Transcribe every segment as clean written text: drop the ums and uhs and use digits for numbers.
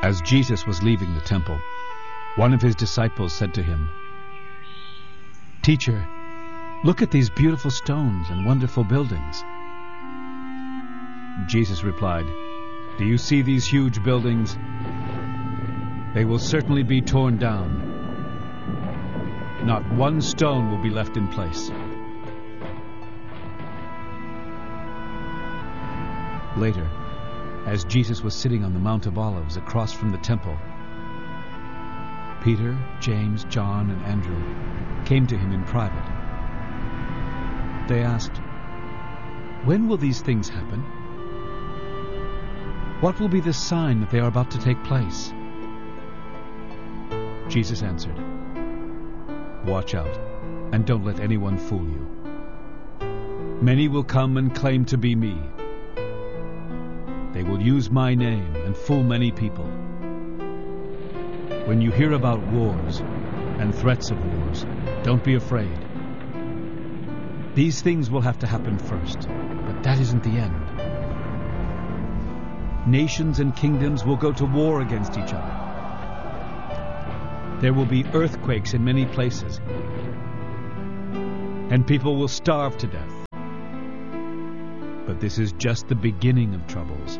As Jesus was leaving the temple, one of his disciples said to him, "Teacher, look at these beautiful stones and wonderful buildings." Jesus replied, "Do you see these huge buildings? They will certainly be torn down. Not one stone will be left in place." Later, as Jesus was sitting on the Mount of Olives across from the temple, Peter, James, John, and Andrew came to him in private. They asked, "When will these things happen? What will be the sign that they are about to take place?" Jesus answered, "Watch out, and don't let anyone fool you. Many will come and claim to be me. They will use my name and fool many people. When you hear about wars and threats of wars, don't be afraid. These things will have to happen first, but that isn't the end. Nations and kingdoms will go to war against each other. There will be earthquakes in many places, and people will starve to death. But this is just the beginning of troubles.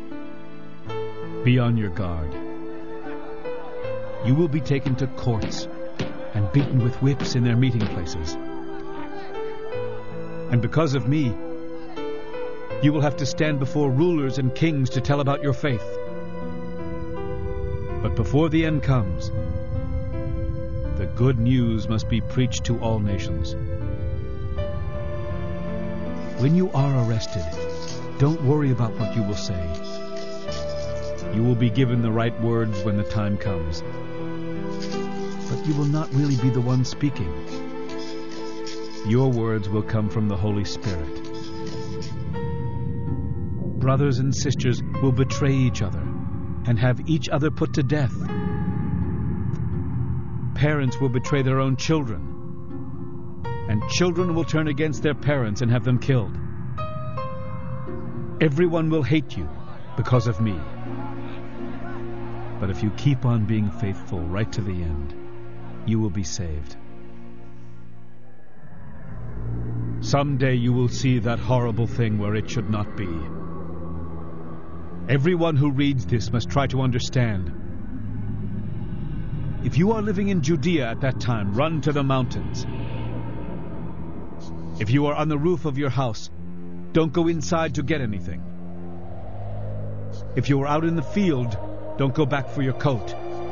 Be on your guard. You will be taken to courts and beaten with whips in their meeting places. And because of me, you will have to stand before rulers and kings to tell about your faith. But before the end comes, the good news must be preached to all nations. When you are arrested, don't worry about what you will say. You will be given the right words when the time comes. But you will not really be the one speaking. Your words will come from the Holy Spirit. Brothers and sisters will betray each other and have each other put to death. Parents will betray their own children, and children will turn against their parents and have them killed. Everyone will hate you because of me. But if you keep on being faithful right to the end, you will be saved. Someday you will see that horrible thing where it should not be. Everyone who reads this must try to understand. If you are living in Judea at that time, run to the mountains. If you are on the roof of your house, don't go inside to get anything. If you are out in the field, don't go back for your coat.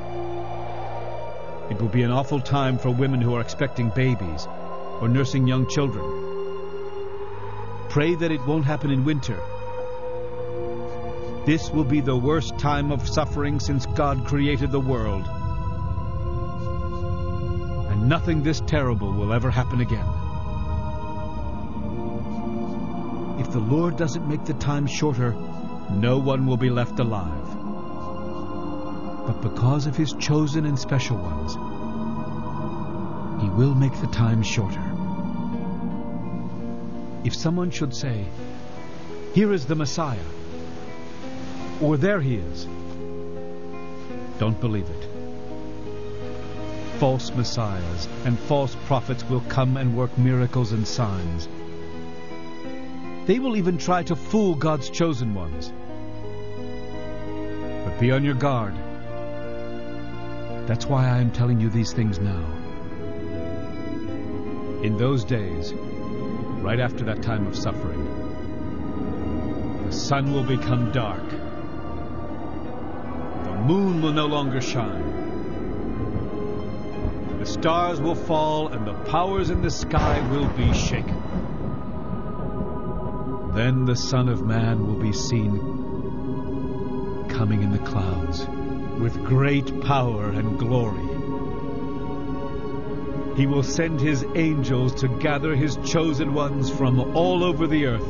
It will be an awful time for women who are expecting babies or nursing young children. Pray that it won't happen in winter. This will be the worst time of suffering since God created the world. And nothing this terrible will ever happen again. If the Lord doesn't make the time shorter, no one will be left alive. But because of his chosen and special ones, he will make the time shorter. If someone should say, "Here is the Messiah," or "There he is," don't believe it. False messiahs and false prophets will come and work miracles and signs. They will even try to fool God's chosen ones. But be on your guard. That's why I am telling you these things now. In those days, right after that time of suffering, the sun will become dark. The moon will no longer shine. The stars will fall and the powers in the sky will be shaken. Then the Son of Man will be seen coming in the clouds with great power and glory. He will send his angels to gather his chosen ones from all over the earth.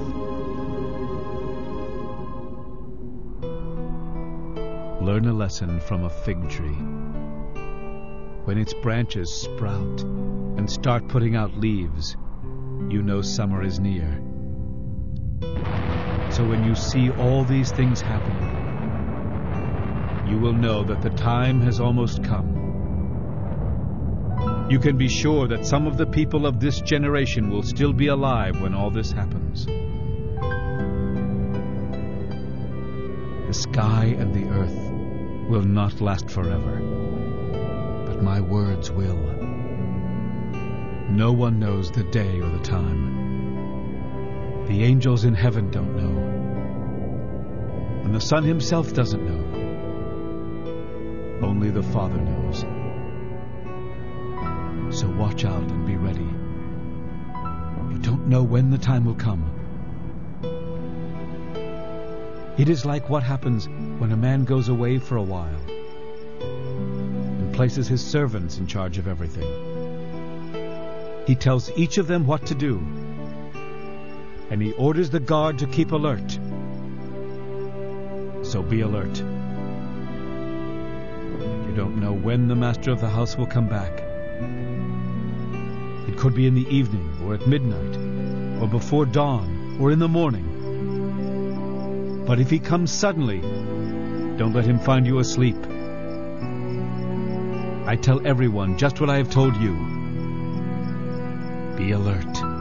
Learn a lesson from a fig tree. When its branches sprout and start putting out leaves, you know summer is near. So when you see all these things happening, you will know that the time has almost come. You can be sure that some of the people of this generation will still be alive when all this happens. The sky and the earth will not last forever, but my words will. No one knows the day or the time. The angels in heaven don't know, and the Son himself doesn't know. Only the Father knows. So watch out and be ready. You don't know when the time will come. It is like what happens when a man goes away for a while and places his servants in charge of everything. He tells each of them what to do, and he orders the guard to keep alert. So be alert. You don't know when the master of the house will come back. It could be in the evening, or at midnight, or before dawn, or in the morning. But if he comes suddenly, don't let him find you asleep. I tell everyone just what I have told you. Be alert.